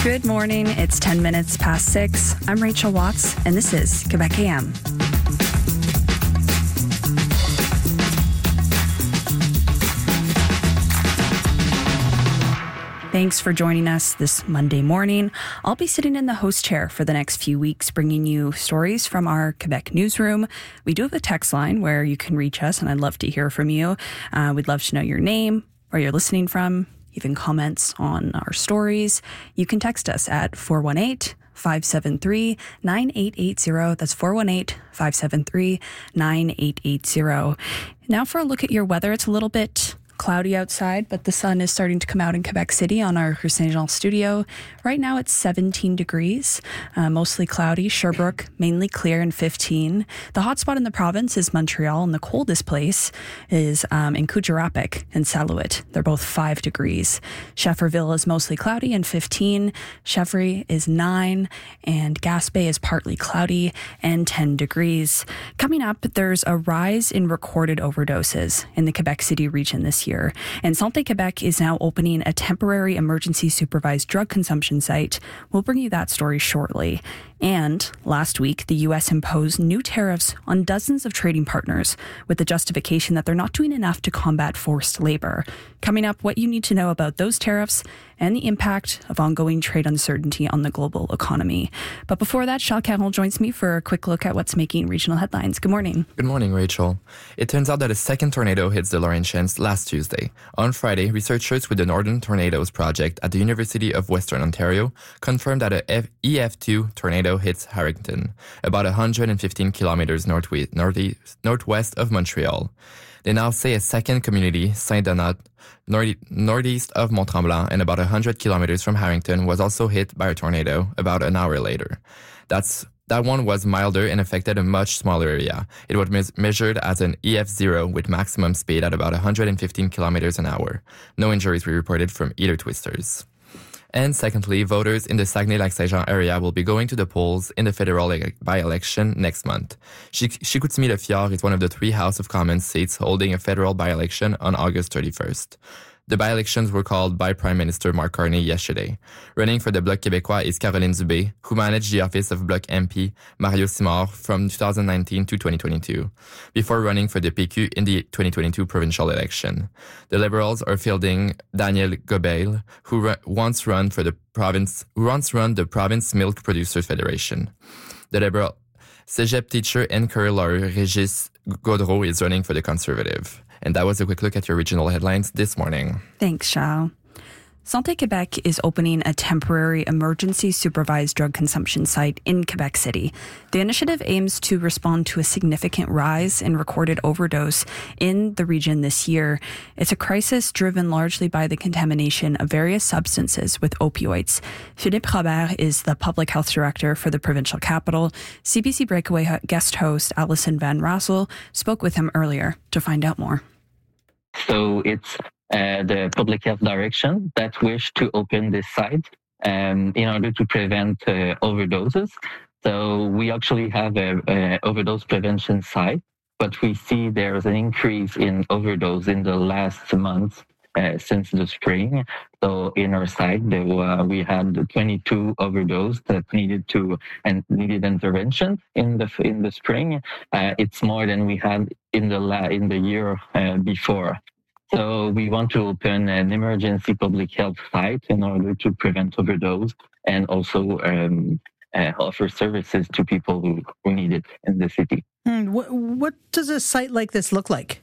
Good morning. It's 10 minutes past 6. I'm Rachel Watts, and this is Quebec AM. Thanks for joining us this Monday morning. I'll be sitting in the host chair for the next few weeks, bringing you stories from our Quebec newsroom. We do have a text line where you can reach us, and I'd love to hear from you. We'd love to know your name, where you're listening from, even comments on our stories. You can text us at 418-573-9880. That's 418-573-9880. Now for a look at your weather. It's a little bit cloudy outside, but the sun is starting to come out in Quebec City on our Rue Saint-Jean studio. Right now it's 17 degrees, mostly cloudy. Sherbrooke, mainly clear and 15. The hotspot in the province is Montreal, and the coldest place is in Kuujjuaq and Salouet. They're both 5 degrees. Schefferville is mostly cloudy and 15. Chevry is 9, and Gaspé is partly cloudy and 10 degrees. Coming up, there's a rise in recorded overdoses in the Quebec City region this year, and Santé Québec is now opening a temporary emergency supervised drug consumption site. We'll bring you that story shortly. And last week, the U.S. imposed new tariffs on dozens of trading partners with the justification that they're not doing enough to combat forced labor. Coming up, what you need to know about those tariffs and the impact of ongoing trade uncertainty on the global economy. But before that, Charles Caron joins me for a quick look at what's making regional headlines. Good morning. Good morning, Rachel. It turns out that a second tornado hits the Laurentians last Tuesday. On Friday, researchers with the Northern Tornadoes Project at the University of Western Ontario confirmed that a EF2 tornado hits Harrington, about 115 kilometers northwest of Montreal. They now say a second community, Saint-Donat, northeast of Mont-Tremblant and about 100 kilometers from Harrington, was also hit by a tornado about an hour later. That one was milder and affected a much smaller area. It was measured as an EF0 with maximum speed at about 115 kilometers an hour. No injuries were reported from either twisters. And secondly, voters in the Saguenay-Lac-Saint-Jean area will be going to the polls in the federal by-election next month. Chicoutimi-Le-Fjord is one of the 3 House of Commons seats holding a federal by-election on August 31st. The by-elections were called by Prime Minister Mark Carney yesterday. Running for the Bloc Québécois is Caroline Dubé, who managed the office of Bloc MP Mario Simard from 2019 to 2022, before running for the PQ in the 2022 provincial election. The Liberals are fielding Daniel Gobeil, who once run the Province Milk Producers Federation. The Liberal Cégep teacher and career lawyer Régis Gaudreau is running for the Conservative. And that was a quick look at your regional headlines this morning. Thanks, Charles. Santé Québec is opening a temporary emergency supervised drug consumption site in Quebec City. The initiative aims to respond to a significant rise in recorded overdose in the region this year. It's a crisis driven largely by the contamination of various substances with opioids. Philippe Robert is the public health director for the provincial capital. CBC Breakaway guest host Alison Van Rassel spoke with him earlier to find out more. So it's the public health direction that wish to open this site in order to prevent overdoses. So we actually have a overdose prevention site, but we see there's an increase in overdose in the last months since the spring. So in our site, we had 22 overdose that needed intervention in the spring. It's more than we had in the year before. So we want to open an emergency public health site in order to prevent overdose and also offer services to people who need it in the city. What does a site like this look like?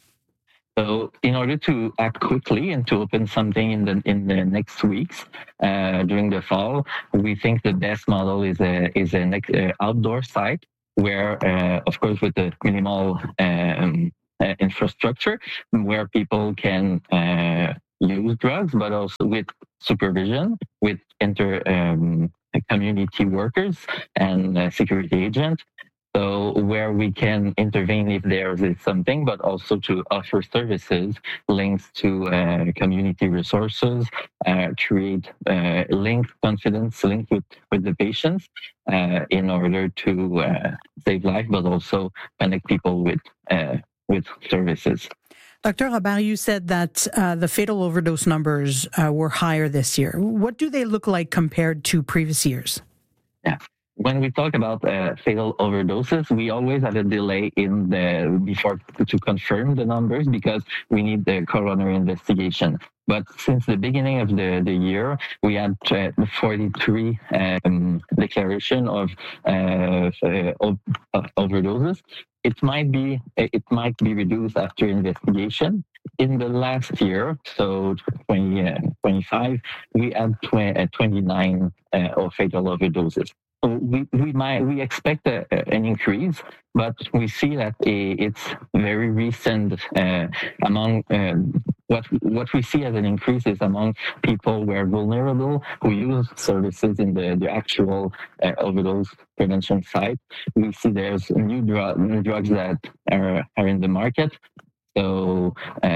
So in order to act quickly and to open something in the next weeks during the fall, we think the best model is an outdoor site where, of course, with the minimal infrastructure, where people can use drugs, but also with supervision, with community workers and security agents. So where we can intervene if there is something, but also to offer services, links to community resources, create confidence link with the patients in order to save life, but also connect people with services. Dr. Robert, you said that the fatal overdose numbers were higher this year. What do they look like compared to previous years? Yeah. When we talk about fatal overdoses, we always have a delay before to confirm the numbers because we need the coroner investigation. But since the beginning of the year, we had 43 declaration of overdoses. It might be reduced after investigation. In the last year, so 2025, we had 29 fatal overdoses. So we expect an increase, but we see that it's very recent among what we see as an increase is among people who are vulnerable, who use services in the actual overdose prevention site. We see there's new drugs that are in the market. So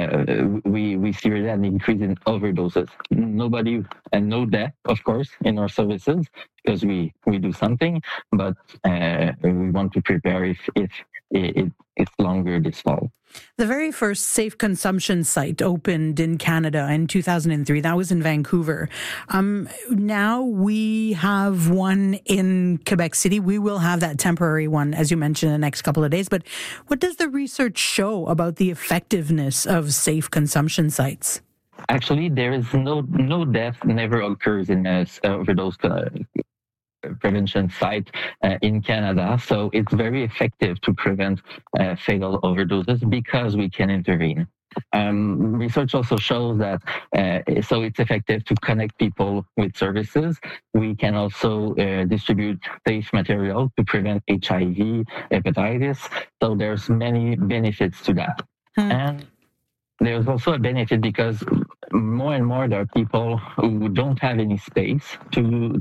we see really an increase in overdoses. Nobody and no death, of course, in our services because we do something, but we want to prepare if it's longer this fall. The very first safe consumption site opened in Canada in 2003. That was in Vancouver. Now we have one in Quebec City. We will have that temporary one, as you mentioned, in the next couple of days. But what does the research show about the effectiveness of safe consumption sites? Actually, there is no death never occurs in overdose prevention site in Canada. So it's very effective to prevent fatal overdoses because we can intervene. Research also shows that so it's effective to connect people with services. We can also distribute safe material to prevent HIV, hepatitis. So there's many benefits to that. And there's also a benefit because more and more there are people who don't have any space who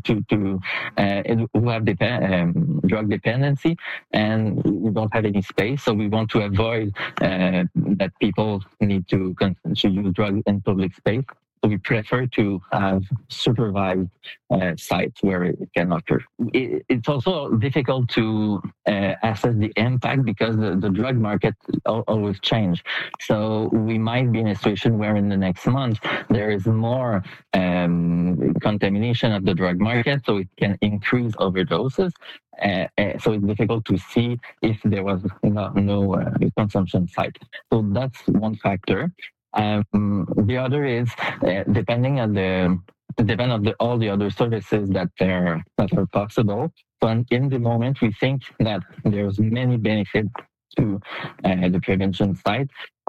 have drug dependency and who don't have any space. So we want to avoid that people need to use drugs in public space. So we prefer to have supervised sites where it can occur. It's also difficult to assess the impact because the drug market always change. So we might be in a situation where in the next month there is more contamination of the drug market, so it can increase overdoses. So it's difficult to see if there was no consumption site. So that's one factor. The other is depending on all the other services that are possible. So in the moment, we think that there's many benefits to the prevention side,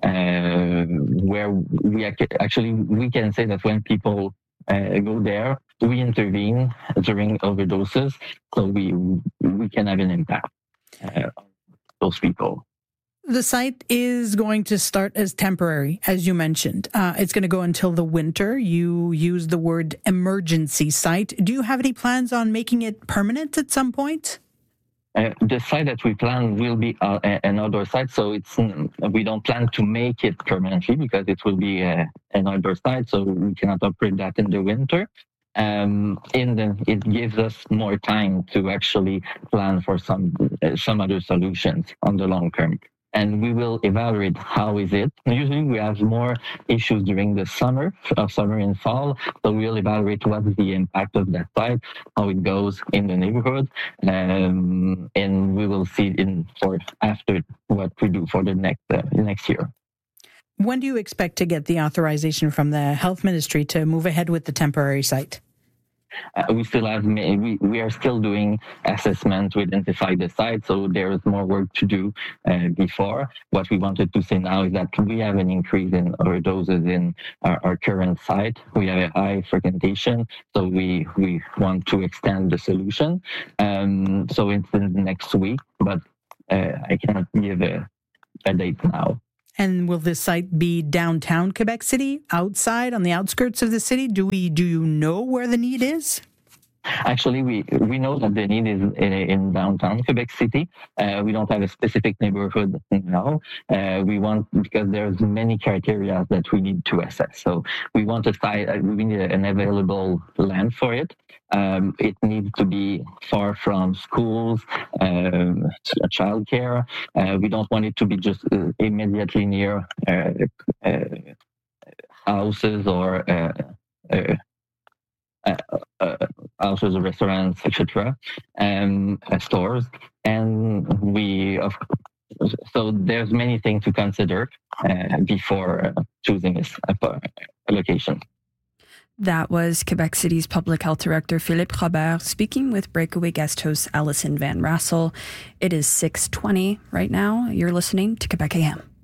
where we can say that when people go there, we intervene during overdoses, so we can have an impact on those people. The site is going to start as temporary, as you mentioned. It's going to go until the winter. You use the word emergency site. Do you have any plans on making it permanent at some point? The site that we plan will be an outdoor site, so we don't plan to make it permanently because it will be an outdoor site, so we cannot operate that in the winter. It gives us more time to actually plan for some other solutions on the long term. And we will evaluate how is it. Usually we have more issues during the summer and fall. So we'll evaluate what is the impact of that site, how it goes in the neighborhood. And we will see after what we do for the next year. When do you expect to get the authorization from the health ministry to move ahead with the temporary site? We are still doing assessment to identify the site, so there is more work to do before. What we wanted to say now is that we have an increase in overdoses in our current site. We have a high frequentation, so we want to extend the solution. So it's in the next week, but I cannot give a date now. And will this site be downtown Quebec City, outside, on the outskirts of the city? Do you know where the need is? Actually, we know that the need is in downtown Quebec City. We don't have a specific neighborhood now. We want, because there's many criteria that we need to assess. So we want a site, we need an available land for it. It needs to be far from schools, childcare. We don't want it to be just immediately near houses or houses, restaurants, etc., stores, and so there's many things to consider before choosing a location. That was Quebec City's Public Health Director Philippe Robert speaking with Breakaway guest host Alison Van Rassel. It is 6:20 right now. You're listening to Quebec AM.